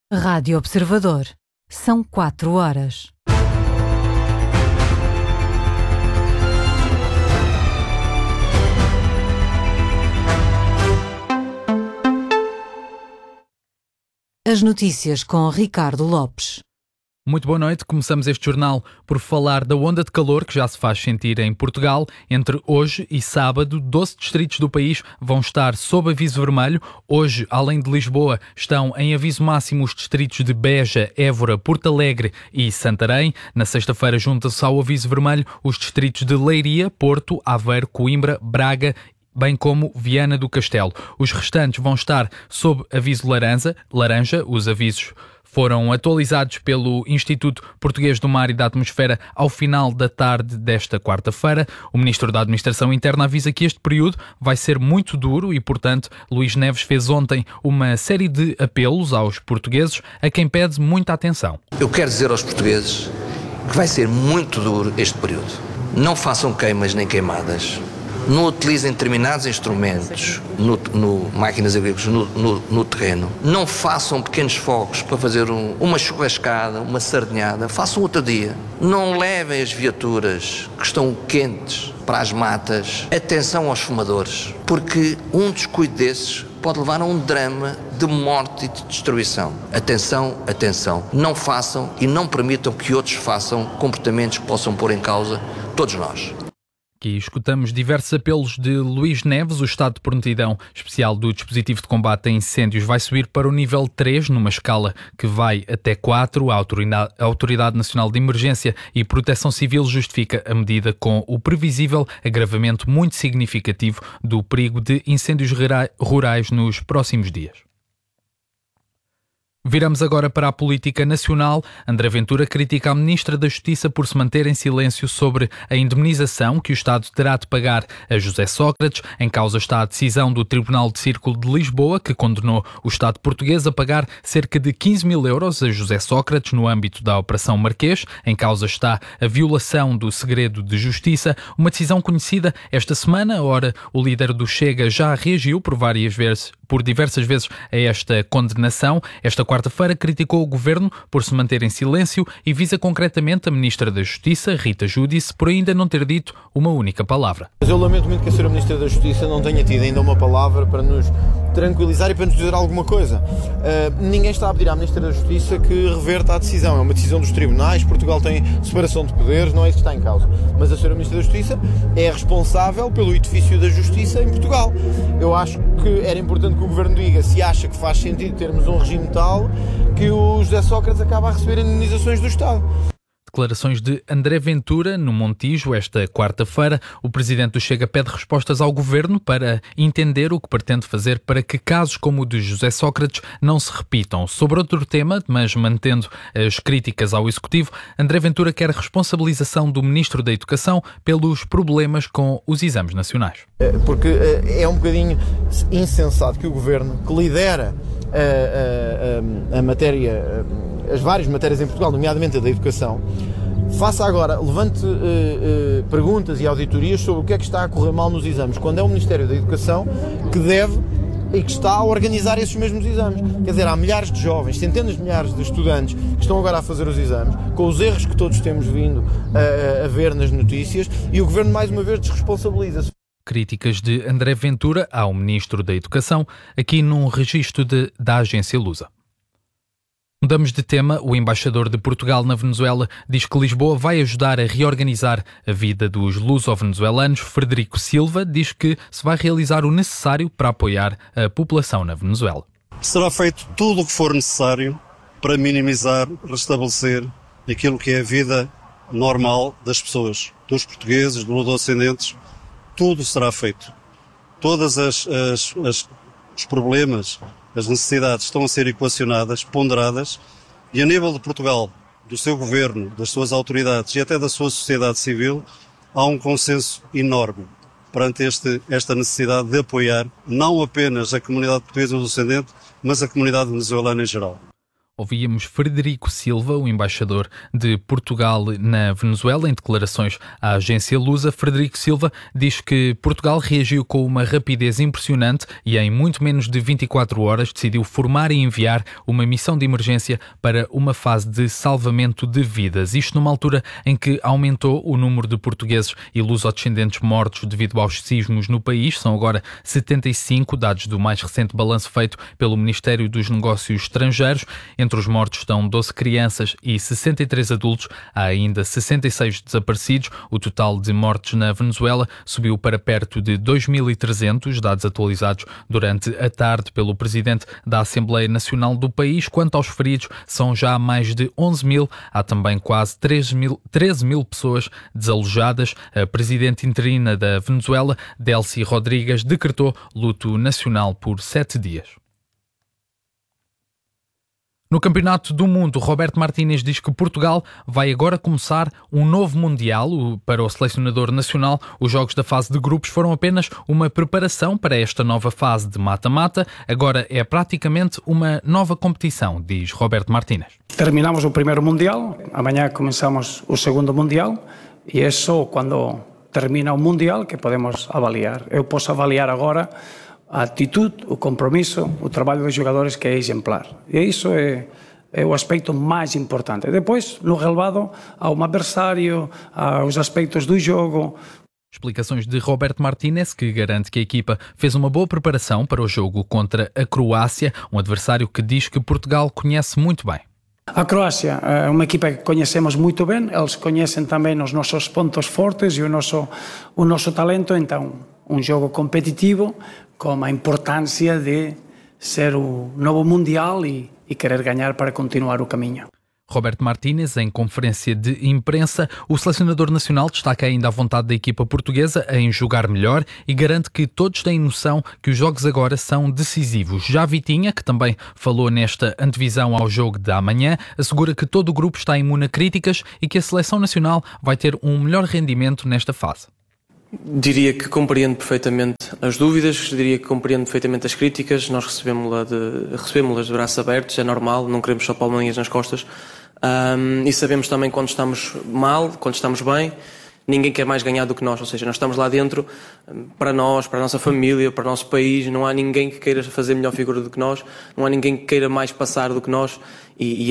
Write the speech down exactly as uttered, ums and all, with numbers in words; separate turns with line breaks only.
Rádio Observador. São quatro horas. As notícias com Ricardo Lopes.
Muito boa noite. Começamos este jornal por falar da onda de calor que já se faz sentir em Portugal. Entre hoje e sábado, doze distritos do país vão estar sob aviso vermelho. Hoje, além de Lisboa, estão em aviso máximo os distritos de Beja, Évora, Porto Alegre e Santarém. Na sexta-feira, junta-se ao aviso vermelho os distritos de Leiria, Porto, Aveiro, Coimbra, Braga, bem como Viana do Castelo. Os restantes vão estar sob aviso laranja. laranja. Os avisos foram atualizados pelo Instituto Português do Mar e da Atmosfera ao final da tarde desta quarta-feira. O Ministro da Administração Interna avisa que este período vai ser muito duro e, portanto, Luís Neves fez ontem uma série de apelos aos portugueses, a quem pede muita atenção.
Eu quero dizer aos portugueses que vai ser muito duro este período. Não façam queimas nem queimadas. Não utilizem determinados instrumentos, no, no, máquinas agrícolas, no, no, no terreno. Não façam pequenos fogos para fazer um, uma churrascada, uma sardinhada. Façam outro dia. Não levem as viaturas que estão quentes para as matas. Atenção aos fumadores, porque um descuido desses pode levar a um drama de morte e de destruição. Atenção, atenção. Não façam e não permitam que outros façam comportamentos que possam pôr em causa todos nós.
Aqui escutamos diversos apelos de Luís Neves. O estado de prontidão especial do dispositivo de combate a incêndios vai subir para o nível três, numa escala que vai até quatro. A Autoridade, a Autoridade Nacional de Emergência e Proteção Civil justifica a medida com o previsível agravamento muito significativo do perigo de incêndios rurais nos próximos dias. Viramos agora para a política nacional. André Ventura critica a Ministra da Justiça por se manter em silêncio sobre a indemnização que o Estado terá de pagar a José Sócrates. Em causa está a decisão do Tribunal de Círculo de Lisboa, que condenou o Estado português a pagar cerca de quinze mil euros a José Sócrates no âmbito da Operação Marquês. Em causa está a violação do segredo de justiça, uma decisão conhecida esta semana. Ora, o líder do Chega já reagiu por várias vezes, por diversas vezes a esta condenação. Esta quarta-feira criticou o governo por se manter em silêncio e visa concretamente a Ministra da Justiça, Rita Giudice, por ainda não ter dito uma única palavra.
Mas eu lamento muito que a senhora Ministra da Justiça não tenha tido ainda uma palavra para nos tranquilizar e para nos dizer alguma coisa. Uh, ninguém está a pedir à Ministra da Justiça que reverta a decisão. É uma decisão dos tribunais, Portugal tem separação de poderes, não é isso que está em causa. Mas a senhora Ministra da Justiça é responsável pelo edifício da Justiça em Portugal. Eu acho que era importante que o Governo diga se acha que faz sentido termos um regime tal que o José Sócrates acaba a receber indemnizações do Estado.
Declarações de André Ventura no Montijo esta quarta-feira. O presidente do Chega pede respostas ao governo para entender o que pretende fazer para que casos como o de José Sócrates não se repitam. Sobre outro tema, mas mantendo as críticas ao Executivo, André Ventura quer a responsabilização do Ministro da Educação pelos problemas com os exames nacionais.
Porque é um bocadinho insensato que o governo, que lidera a, a, a, a matéria, as várias matérias em Portugal, nomeadamente a da educação, faça agora, levante uh, uh, perguntas e auditorias sobre o que é que está a correr mal nos exames, quando é o Ministério da Educação que deve e que está a organizar esses mesmos exames. Quer dizer, há milhares de jovens, centenas de milhares de estudantes que estão agora a fazer os exames, com os erros que todos temos vindo a, a ver nas notícias, e o Governo mais uma vez desresponsabiliza-se.
Críticas de André Ventura ao Ministro da Educação, aqui num registro de, da agência Lusa. Mudamos de tema. O embaixador de Portugal na Venezuela diz que Lisboa vai ajudar a reorganizar a vida dos luso-venezuelanos. Frederico Silva diz que se vai realizar o necessário para apoiar a população na Venezuela.
Será feito tudo o que for necessário para minimizar, restabelecer aquilo que é a vida normal das pessoas, dos portugueses, dos luso-descendentes. Tudo será feito. Todas as, as, as os problemas, as necessidades estão a ser equacionadas, ponderadas, e a nível de Portugal, do seu governo, das suas autoridades e até da sua sociedade civil, há um consenso enorme perante este, esta necessidade de apoiar não apenas a comunidade portuguesa e luso-descendente, mas a comunidade venezuelana em geral.
Ouvíamos Frederico Silva, o embaixador de Portugal na Venezuela, em declarações à agência Lusa. Frederico Silva diz que Portugal reagiu com uma rapidez impressionante e em muito menos de vinte e quatro horas decidiu formar e enviar uma missão de emergência para uma fase de salvamento de vidas. Isto numa altura em que aumentou o número de portugueses e luso-descendentes mortos devido aos sismos no país. São agora setenta e cinco, dados do mais recente balanço feito pelo Ministério dos Negócios Estrangeiros. Entre os mortos estão doze crianças e sessenta e três adultos. Há ainda sessenta e seis desaparecidos. O total de mortes na Venezuela subiu para perto de dois mil e trezentos, dados atualizados durante a tarde pelo presidente da Assembleia Nacional do país. Quanto aos feridos, são já mais de onze mil. Há também quase treze mil pessoas desalojadas. A presidente interina da Venezuela, Delcy Rodrigues, decretou luto nacional por sete dias. No Campeonato do Mundo, Roberto Martínez diz que Portugal vai agora começar um novo Mundial. Para o selecionador nacional, os jogos da fase de grupos foram apenas uma preparação para esta nova fase de mata-mata. Agora é praticamente uma nova competição, diz Roberto Martínez.
Terminamos o primeiro Mundial, amanhã começamos o segundo Mundial e é só quando termina o Mundial que podemos avaliar. Eu posso avaliar agora a atitude, o compromisso, o trabalho dos jogadores, que é exemplar. E isso é, é o aspecto mais importante. Depois, no relevado, há um adversário, há os aspectos do jogo.
Explicações de Roberto Martínez, que garante que a equipa fez uma boa preparação para o jogo contra a Croácia, um adversário que diz que Portugal conhece muito bem.
A Croácia é uma equipa que conhecemos muito bem, eles conhecem também os nossos pontos fortes e o nosso, o nosso talento, então um jogo competitivo com a importância de ser o novo Mundial e, e querer ganhar para continuar o caminho.
Roberto Martínez, em conferência de imprensa, o selecionador nacional destaca ainda a vontade da equipa portuguesa em jogar melhor e garante que todos têm noção que os jogos agora são decisivos. Já Vitinha, que também falou nesta antevisão ao jogo de amanhã, assegura que todo o grupo está imune a críticas e que a seleção nacional vai ter um melhor rendimento nesta fase.
Diria que compreendo perfeitamente as dúvidas, diria que compreendo perfeitamente as críticas. Nós recebemos-las de, recebemos de braços abertos, é normal, não queremos só palmadinhas nas costas. Um, e sabemos também quando estamos mal, quando estamos bem. Ninguém quer mais ganhar do que nós, ou seja, nós estamos lá dentro para nós, para a nossa família, para o nosso país. Não há ninguém que queira fazer melhor figura do que nós, não há ninguém que queira mais passar do que nós. E, e